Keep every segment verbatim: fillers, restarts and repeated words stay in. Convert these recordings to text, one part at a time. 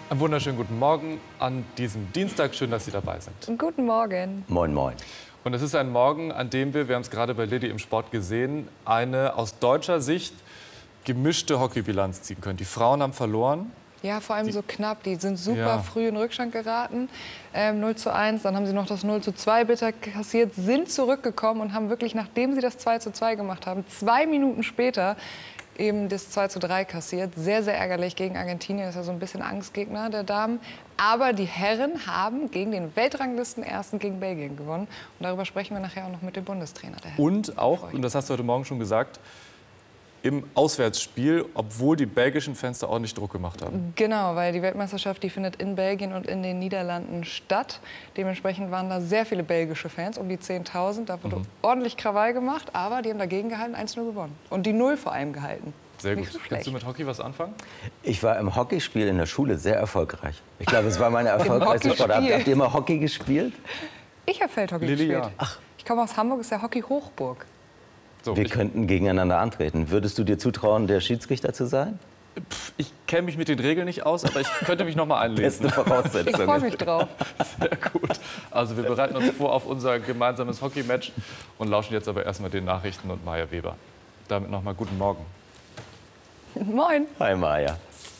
Einen wunderschönen guten Morgen an diesem Dienstag. Schön, dass Sie dabei sind. Guten Morgen. Moin, moin. Und es ist ein Morgen, an dem wir, wir haben es gerade bei Lilly im Sport gesehen, eine aus deutscher Sicht gemischte Hockeybilanz ziehen können. Die Frauen haben verloren. Ja, vor allem Die, so knapp. Die sind super ja. früh in Rückstand geraten. Ähm, null zu eins, dann haben sie noch das null zu zwei bitter kassiert, sind zurückgekommen und haben wirklich, nachdem sie das zwei zu zwei gemacht haben, zwei Minuten später eben das zwei zu drei kassiert. Sehr, sehr ärgerlich gegen Argentinien. Das ist ja so ein bisschen Angstgegner der Damen. Aber die Herren haben gegen den Weltranglisten-Ersten gegen Belgien gewonnen. Und darüber sprechen wir nachher auch noch mit dem Bundestrainer der Herren. Und auch, und das hast du heute Morgen schon gesagt, im Auswärtsspiel, obwohl die belgischen Fans da ordentlich Druck gemacht haben. Genau, weil die Weltmeisterschaft, die findet in Belgien und in den Niederlanden statt. Dementsprechend waren da sehr viele belgische Fans, um die zehntausend. Da wurde mhm. ordentlich Krawall gemacht, aber die haben dagegen gehalten, eins zu null gewonnen. Und die Null vor allem gehalten. Sehr gut. So Kannst du mit Hockey was anfangen? Ich war im Hockeyspiel in der Schule sehr erfolgreich. Ich glaube, es war meine erfolgreichste Sportart. Habt ihr immer Hockey gespielt? Ich habe Feldhockey Lilly, gespielt. ja. Ach. Ich komme aus Hamburg, ist der Hockey Hochburg. So, Wir ich, könnten gegeneinander antreten. Würdest du dir zutrauen, der Schiedsrichter zu sein? Ich kenne mich mit den Regeln nicht aus, aber ich könnte mich noch mal einlesen. Beste Voraussetzung. Ich freue mich drauf. Sehr gut. Also wir bereiten uns vor auf unser gemeinsames Hockeymatch und lauschen jetzt aber erstmal den Nachrichten und Maja Weber. Damit noch mal guten Morgen. Moin. Hi Maja.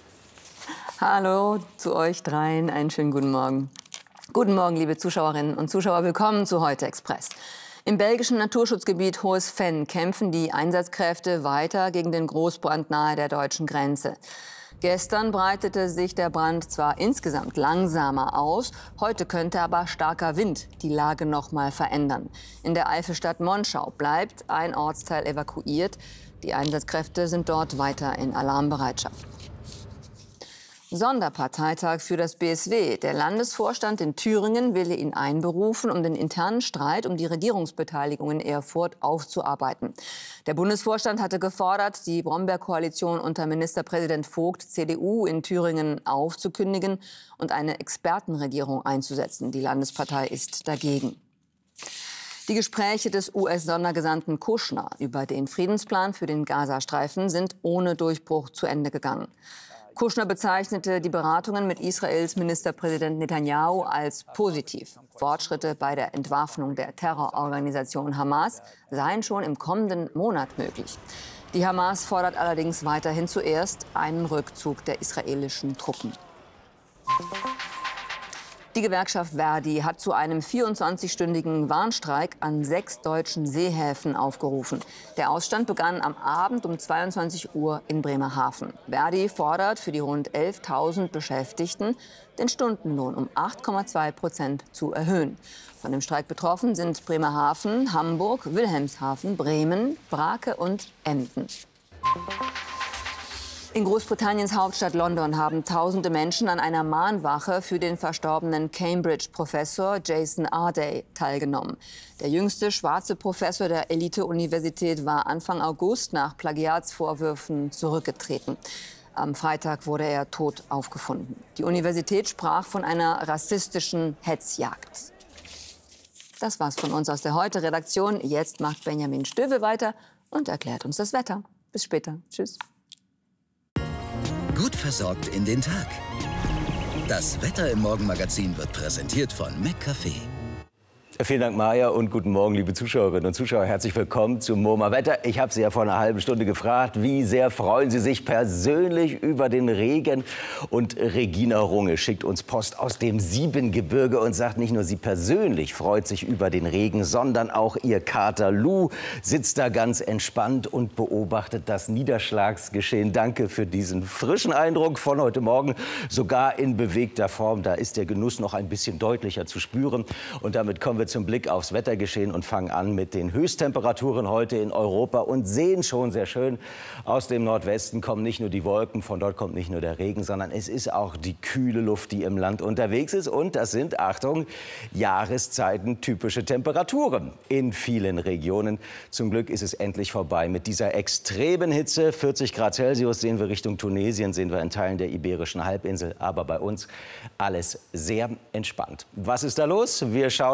Hallo zu euch dreien. Einen schönen guten Morgen. Guten Morgen, liebe Zuschauerinnen und Zuschauer. Willkommen zu Heute Express. Im belgischen Naturschutzgebiet Hohes Venn kämpfen die Einsatzkräfte weiter gegen den Großbrand nahe der deutschen Grenze. Gestern breitete sich der Brand zwar insgesamt langsamer aus, heute könnte aber starker Wind die Lage noch mal verändern. In der Eifelstadt Monschau bleibt ein Ortsteil evakuiert. Die Einsatzkräfte sind dort weiter in Alarmbereitschaft. Sonderparteitag für das B S W. Der Landesvorstand in Thüringen will ihn einberufen, um den internen Streit um die Regierungsbeteiligung in Erfurt aufzuarbeiten. Der Bundesvorstand hatte gefordert, die Brombeer-Koalition unter Ministerpräsident Vogt, C D U, in Thüringen aufzukündigen und eine Expertenregierung einzusetzen. Die Landespartei ist dagegen. Die Gespräche des U S-Sondergesandten Kushner über den Friedensplan für den Gazastreifen sind ohne Durchbruch zu Ende gegangen. Kushner bezeichnete die Beratungen mit Israels Ministerpräsident Netanyahu als positiv. Fortschritte bei der Entwaffnung der Terrororganisation Hamas seien schon im kommenden Monat möglich. Die Hamas fordert allerdings weiterhin zuerst einen Rückzug der israelischen Truppen. Die Gewerkschaft Verdi hat zu einem vierundzwanzigstündigen Warnstreik an sechs deutschen Seehäfen aufgerufen. Der Ausstand begann am Abend um zweiundzwanzig Uhr in Bremerhaven. Verdi fordert für die rund elftausend Beschäftigten, den Stundenlohn um acht Komma zwei Prozent zu erhöhen. Von dem Streik betroffen sind Bremerhaven, Hamburg, Wilhelmshaven, Bremen, Brake und Emden. In Großbritanniens Hauptstadt London haben tausende Menschen an einer Mahnwache für den verstorbenen Cambridge-Professor Jason Arday teilgenommen. Der jüngste schwarze Professor der Elite-Universität war Anfang August nach Plagiatsvorwürfen zurückgetreten. Am Freitag wurde er tot aufgefunden. Die Universität sprach von einer rassistischen Hetzjagd. Das war's von uns aus der Heute-Redaktion. Jetzt macht Benjamin Stöwe weiter und erklärt uns das Wetter. Bis später. Tschüss. Gut versorgt in den Tag. Das Wetter im Morgenmagazin wird präsentiert von McCafé. Vielen Dank, Maja, und guten Morgen, liebe Zuschauerinnen und Zuschauer. Herzlich willkommen zum MoMA Wetter. Ich habe Sie ja vor einer halben Stunde gefragt, wie sehr freuen Sie sich persönlich über den Regen? Und Regina Runge schickt uns Post aus dem Siebengebirge und sagt, nicht nur sie persönlich freut sich über den Regen, sondern auch ihr Kater Lou sitzt da ganz entspannt und beobachtet das Niederschlagsgeschehen. Danke für diesen frischen Eindruck von heute Morgen, sogar in bewegter Form. Da ist der Genuss noch ein bisschen deutlicher zu spüren. Und damit kommen wir zum Blick aufs Wettergeschehen und fangen an mit den Höchsttemperaturen heute in Europa und sehen schon sehr schön, aus dem Nordwesten kommen nicht nur die Wolken, von dort kommt nicht nur der Regen, sondern es ist auch die kühle Luft, die im Land unterwegs ist. Und das sind, Achtung, jahreszeitentypische Temperaturen in vielen Regionen. Zum Glück ist es endlich vorbei mit dieser extremen Hitze. vierzig Grad Celsius sehen wir Richtung Tunesien, sehen wir in Teilen der Iberischen Halbinsel, aber bei uns alles sehr entspannt. Was ist da los? Wir schauen auf die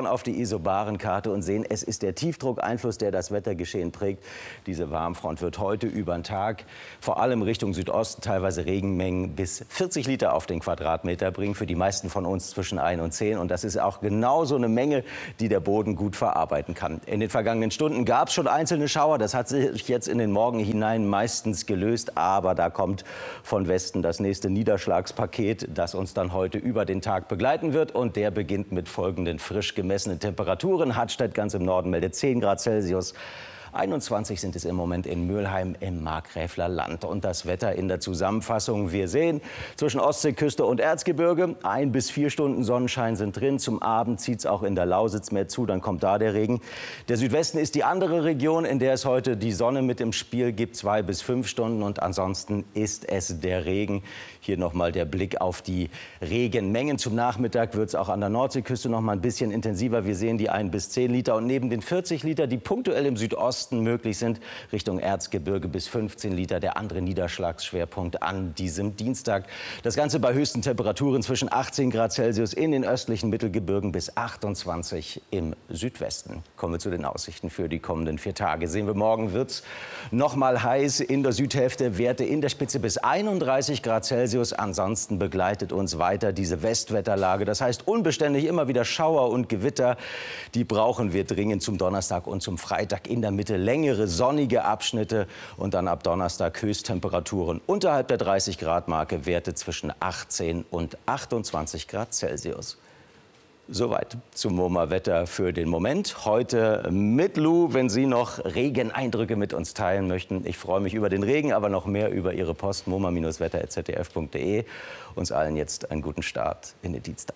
Isobarenkarte und sehen, es ist der Tiefdruckeinfluss, der das Wettergeschehen prägt. Diese Warmfront wird heute über den Tag vor allem Richtung Südosten teilweise Regenmengen bis vierzig Liter auf den Quadratmeter bringen. Für die meisten von uns zwischen ein und zehn. Und das ist auch genau so eine Menge, die der Boden gut verarbeiten kann. In den vergangenen Stunden gab es schon einzelne Schauer. Das hat sich jetzt in den Morgen hinein meistens gelöst. Aber da kommt von Westen das nächste Niederschlagspaket, das uns dann heute über den Tag begleiten wird. Und der beginnt mit folgenden frisch gemessenen Temperaturen. Hadstedt ganz im Norden meldet zehn Grad Celsius. einundzwanzig sind es im Moment in Mülheim im Markgräfler Land. Und das Wetter in der Zusammenfassung. Wir sehen zwischen Ostseeküste und Erzgebirge ein bis vier Stunden Sonnenschein sind drin. Zum Abend zieht es auch in der Lausitz mehr zu, dann kommt da der Regen. Der Südwesten ist die andere Region, in der es heute die Sonne mit im Spiel gibt, zwei bis fünf Stunden. Und ansonsten ist es der Regen. Hier noch mal der Blick auf die Regenmengen. Zum Nachmittag wird es auch an der Nordseeküste noch mal ein bisschen intensiver. Wir sehen die ein bis zehn Liter. Und neben den vierzig Liter, die punktuell im Südosten möglich sind, Richtung Erzgebirge bis fünfzehn Liter, der andere Niederschlagsschwerpunkt an diesem Dienstag. Das Ganze bei höchsten Temperaturen zwischen achtzehn Grad Celsius in den östlichen Mittelgebirgen bis achtundzwanzig im Südwesten. Kommen wir zu den Aussichten für die kommenden vier Tage. Sehen wir, morgen wird es noch mal heiß in der Südhälfte, Werte in der Spitze bis einunddreißig Grad Celsius. Ansonsten begleitet uns weiter diese Westwetterlage. Das heißt unbeständig immer wieder Schauer und Gewitter. Die brauchen wir dringend zum Donnerstag und zum Freitag. In der Mitte längere sonnige Abschnitte und dann ab Donnerstag Höchsttemperaturen unterhalb der dreißig Grad Marke, Werte zwischen achtzehn und achtundzwanzig Grad Celsius. Soweit zum MoMA-Wetter für den Moment. Heute mit Lou, wenn Sie noch Regeneindrücke mit uns teilen möchten. Ich freue mich über den Regen, aber noch mehr über Ihre Post moma Bindestrich wetter at z d f punkt de. Uns allen jetzt einen guten Start in den Dienstag.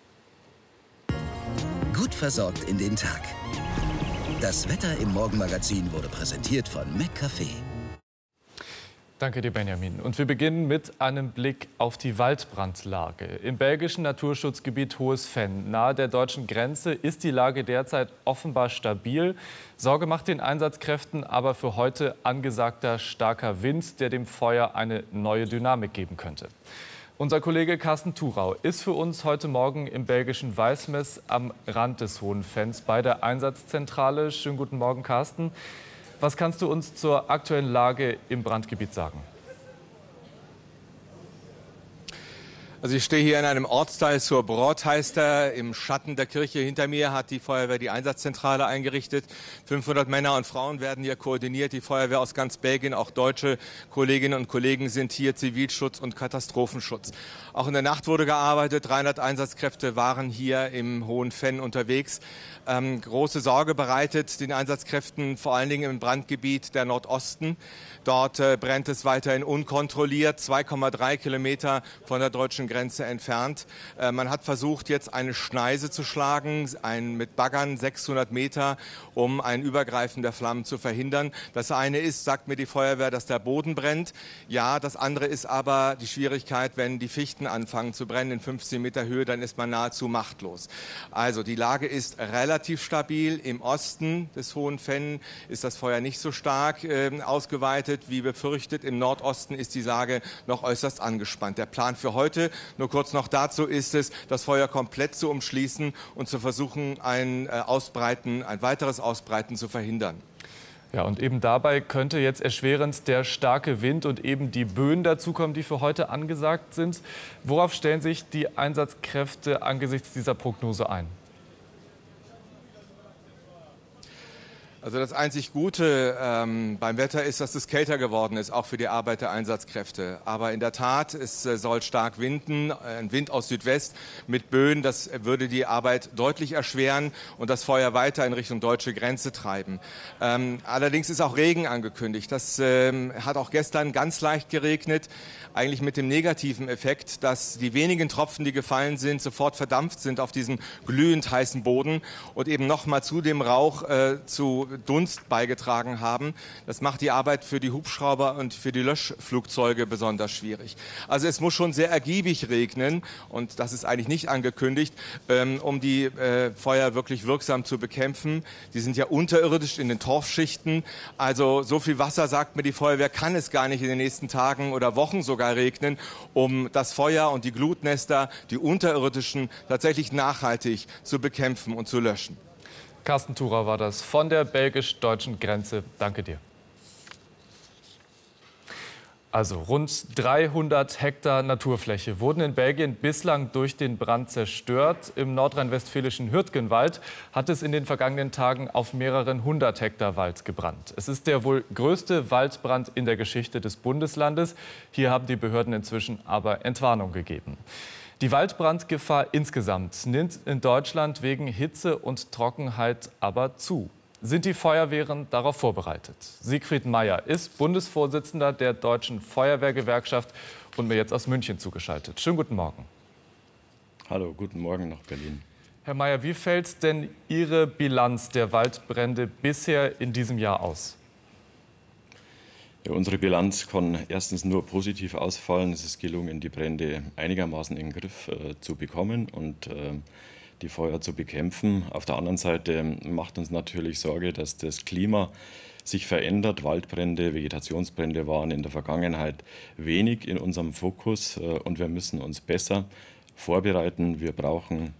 Gut versorgt in den Tag. Das Wetter im Morgenmagazin wurde präsentiert von McCafé. Danke dir, Benjamin. Und wir beginnen mit einem Blick auf die Waldbrandlage. Im belgischen Naturschutzgebiet Hohes Venn, nahe der deutschen Grenze, ist die Lage derzeit offenbar stabil. Sorge macht den Einsatzkräften aber für heute angesagter starker Wind, der dem Feuer eine neue Dynamik geben könnte. Unser Kollege Carsten Thurau ist für uns heute Morgen im belgischen Wijsmes am Rand des Hohen Venns bei der Einsatzzentrale. Schönen guten Morgen, Carsten. Was kannst du uns zur aktuellen Lage im Brandgebiet sagen? Also ich stehe hier in einem Ortsteil, zur Brot heißt er. Im Schatten der Kirche hinter mir hat die Feuerwehr die Einsatzzentrale eingerichtet. fünfhundert Männer und Frauen werden hier koordiniert. Die Feuerwehr aus ganz Belgien, auch deutsche Kolleginnen und Kollegen sind hier, Zivilschutz und Katastrophenschutz. Auch in der Nacht wurde gearbeitet. dreihundert Einsatzkräfte waren hier im Hohen Venn unterwegs. Ähm, große Sorge bereitet den Einsatzkräften vor allen Dingen im Brandgebiet der Nordosten. Dort äh, brennt es weiterhin unkontrolliert, zwei Komma drei Kilometer von der deutschen Grenze entfernt. Äh, man hat versucht, jetzt eine Schneise zu schlagen, ein, mit Baggern sechshundert Meter, um ein Übergreifen der Flammen zu verhindern. Das eine ist, sagt mir die Feuerwehr, dass der Boden brennt. Ja, das andere ist aber die Schwierigkeit, wenn die Fichten anfangen zu brennen in fünfzehn Meter Höhe, dann ist man nahezu machtlos. Also die Lage ist relativ stabil. Im Osten des Hohen Venn ist das Feuer nicht so stark äh, ausgeweitet wie befürchtet. Im Nordosten ist die Lage noch äußerst angespannt. Der Plan für heute, nur kurz noch dazu, ist es, das Feuer komplett zu umschließen und zu versuchen, ein äh, Ausbreiten, ein weiteres Ausbreiten zu verhindern. Ja, und eben dabei könnte jetzt erschwerend der starke Wind und eben die Böen dazukommen, die für heute angesagt sind. Worauf stellen sich die Einsatzkräfte angesichts dieser Prognose ein? Also das einzig Gute ähm, beim Wetter ist, dass es kälter geworden ist, auch für die Arbeit der Einsatzkräfte. Aber in der Tat, es äh, soll stark winden, ein Wind aus Südwest mit Böen, das würde die Arbeit deutlich erschweren und das Feuer weiter in Richtung deutsche Grenze treiben. Ähm, allerdings ist auch Regen angekündigt. Das ähm, hat auch gestern ganz leicht geregnet, eigentlich mit dem negativen Effekt, dass die wenigen Tropfen, die gefallen sind, sofort verdampft sind auf diesem glühend heißen Boden und eben noch mal zu dem Rauch äh, zu Dunst beigetragen haben. Das macht die Arbeit für die Hubschrauber und für die Löschflugzeuge besonders schwierig. Also es muss schon sehr ergiebig regnen, und das ist eigentlich nicht angekündigt, ähm, um die äh, Feuer wirklich wirksam zu bekämpfen. Die sind ja unterirdisch in den Torfschichten. Also so viel Wasser, sagt mir die Feuerwehr, kann es gar nicht in den nächsten Tagen oder Wochen sogar regnen, um das Feuer und die Glutnester, die unterirdischen, tatsächlich nachhaltig zu bekämpfen und zu löschen. Carsten Thurer war das von der belgisch-deutschen Grenze. Danke dir. Also rund dreihundert Hektar Naturfläche wurden in Belgien bislang durch den Brand zerstört. Im nordrhein-westfälischen Hürtgenwald hat es in den vergangenen Tagen auf mehreren hundert Hektar Wald gebrannt. Es ist der wohl größte Waldbrand in der Geschichte des Bundeslandes. Hier haben die Behörden inzwischen aber Entwarnung gegeben. Die Waldbrandgefahr insgesamt nimmt in Deutschland wegen Hitze und Trockenheit aber zu. Sind die Feuerwehren darauf vorbereitet? Siegfried Meyer ist Bundesvorsitzender der Deutschen Feuerwehrgewerkschaft und mir jetzt aus München zugeschaltet. Schönen guten Morgen. Hallo, guten Morgen nach Berlin. Herr Meyer, wie fällt denn Ihre Bilanz der Waldbrände bisher in diesem Jahr aus? Ja, unsere Bilanz kann erstens nur positiv ausfallen. Es ist gelungen, die Brände einigermaßen in den Griff äh, zu bekommen und äh, die Feuer zu bekämpfen. Auf der anderen Seite macht uns natürlich Sorge, dass das Klima sich verändert. Waldbrände, Vegetationsbrände waren in der Vergangenheit wenig in unserem Fokus und wir müssen uns besser vorbereiten. Wir brauchen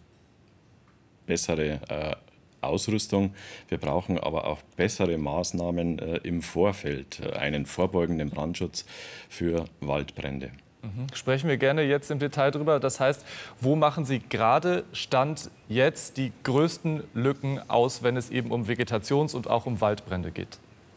bessere äh, Ausrüstung. Wir brauchen aber auch bessere Maßnahmen äh, im Vorfeld, äh, einen vorbeugenden Brandschutz für Waldbrände. Sprechen wir gerne jetzt im Detail drüber. Das heißt, wo machen Sie gerade Stand jetzt die größten Lücken aus, wenn es eben um Vegetations- und auch um Waldbrände geht?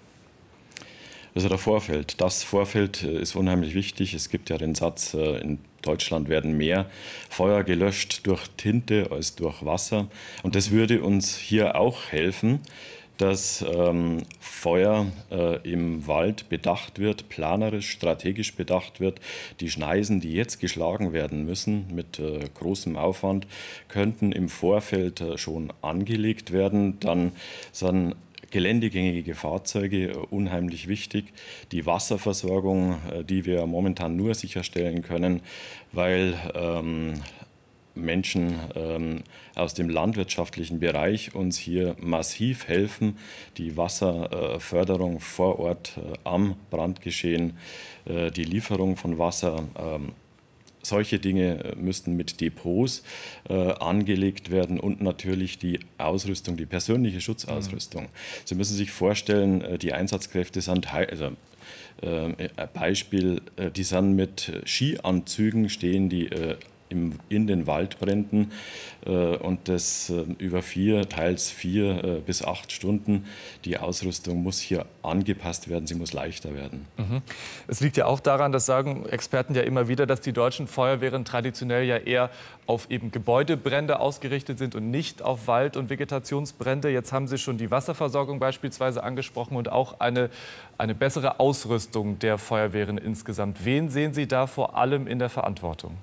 Also der Vorfeld. Das Vorfeld ist unheimlich wichtig. Es gibt ja den Satz, in Deutschland werden mehr Feuer gelöscht durch Tinte als durch Wasser. Und das würde uns hier auch helfen, dass ähm, Feuer äh, im Wald bedacht wird, planerisch, strategisch bedacht wird. Die Schneisen, die jetzt geschlagen werden müssen, mit äh, großem Aufwand, könnten im Vorfeld äh, schon angelegt werden. Dann sind geländegängige Fahrzeuge äh, unheimlich wichtig. Die Wasserversorgung, äh, die wir momentan nur sicherstellen können, weil ähm, Menschen ähm, aus dem landwirtschaftlichen Bereich uns hier massiv helfen, die Wasserförderung äh, vor Ort äh, am Brandgeschehen, äh, die Lieferung von Wasser. Ähm, solche Dinge müssten mit Depots äh, angelegt werden und natürlich die Ausrüstung, die persönliche Schutzausrüstung. Mhm. Sie müssen sich vorstellen, äh, die Einsatzkräfte sind, also äh, ein Beispiel, äh, die sind mit Skianzügen, stehen die äh, Im, in den Waldbränden äh, und das äh, über vier, teils vier äh, bis acht Stunden. Die Ausrüstung muss hier angepasst werden, sie muss leichter werden. Mhm. Es liegt ja auch daran, das sagen Experten ja immer wieder, dass die deutschen Feuerwehren traditionell ja eher auf eben Gebäudebrände ausgerichtet sind und nicht auf Wald- und Vegetationsbrände. Jetzt haben Sie schon die Wasserversorgung beispielsweise angesprochen und auch eine, eine bessere Ausrüstung der Feuerwehren insgesamt. Wen sehen Sie da vor allem in der Verantwortung?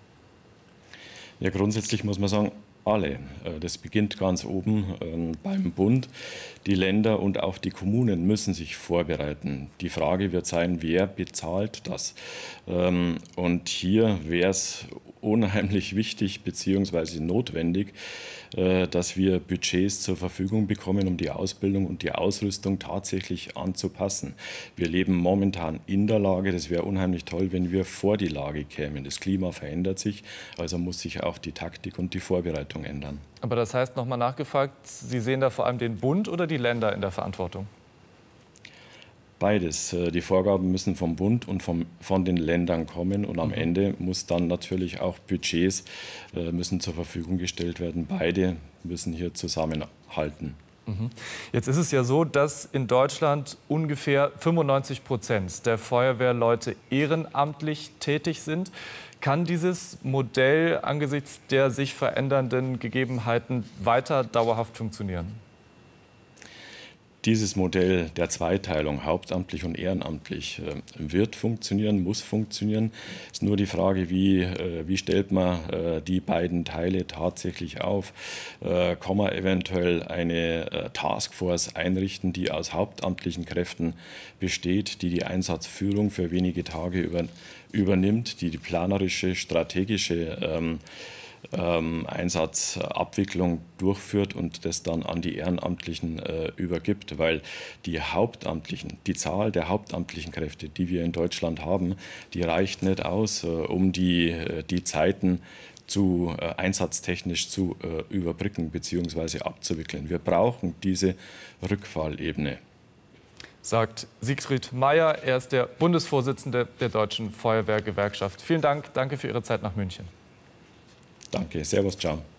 Ja, grundsätzlich muss man sagen, alle. Das beginnt ganz oben ähm, beim Bund. Die Länder und auch die Kommunen müssen sich vorbereiten. Die Frage wird sein, wer bezahlt das? Ähm, und hier wäre es unheimlich wichtig bzw. notwendig, äh, dass wir Budgets zur Verfügung bekommen, um die Ausbildung und die Ausrüstung tatsächlich anzupassen. Wir leben momentan in der Lage, das wäre unheimlich toll, wenn wir vor die Lage kämen. Das Klima verändert sich, also muss sich auch die Taktik und die Vorbereitung ändern. Aber das heißt, noch mal nachgefragt, Sie sehen da vor allem den Bund oder die Länder in der Verantwortung? Beides. Die Vorgaben müssen vom Bund und vom, von den Ländern kommen und am mhm. Ende muss dann natürlich auch Budgets äh, müssen zur Verfügung gestellt werden. Beide müssen hier zusammenhalten. Mhm. Jetzt ist es ja so, dass in Deutschland ungefähr fünfundneunzig Prozent der Feuerwehrleute ehrenamtlich tätig sind. Kann dieses Modell angesichts der sich verändernden Gegebenheiten weiter dauerhaft funktionieren? Dieses Modell der Zweiteilung, hauptamtlich und ehrenamtlich, wird funktionieren, muss funktionieren. Es ist nur die Frage, wie, wie stellt man die beiden Teile tatsächlich auf? Kann man eventuell eine Taskforce einrichten, die aus hauptamtlichen Kräften besteht, die die Einsatzführung für wenige Tage über, übernimmt, die die planerische, strategische ähm, Ähm, Einsatzabwicklung durchführt und das dann an die Ehrenamtlichen äh, übergibt, weil die Hauptamtlichen, die Zahl der hauptamtlichen Kräfte, die wir in Deutschland haben, die reicht nicht aus, äh, um die, äh, die Zeiten zu äh, einsatztechnisch zu äh, überbrücken bzw. abzuwickeln. Wir brauchen diese Rückfallebene. Sagt Siegfried Mayer. Er ist der Bundesvorsitzende der Deutschen Feuerwehrgewerkschaft. Vielen Dank. Danke für Ihre Zeit nach München. Danke. Servus, ciao.